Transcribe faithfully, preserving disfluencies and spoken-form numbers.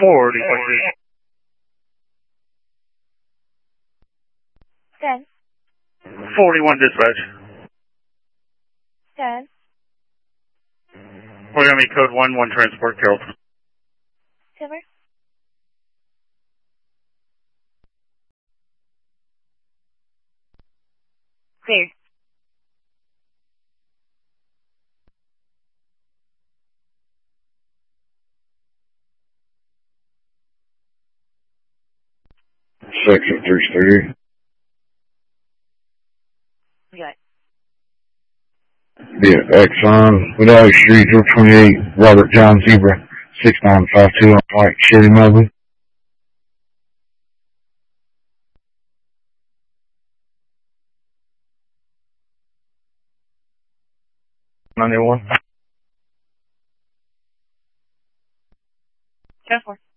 forty, forty. ten. forty-one dispatch. ten. We're going to be code one, one transport, Carrollton. Timber. Clear. Section three thirty. Got it. Yeah, Exxon, without Street, zero twenty-eight, Robert John Zebra, six nine five two on White Chevy Malibu. ninety-one. ten four.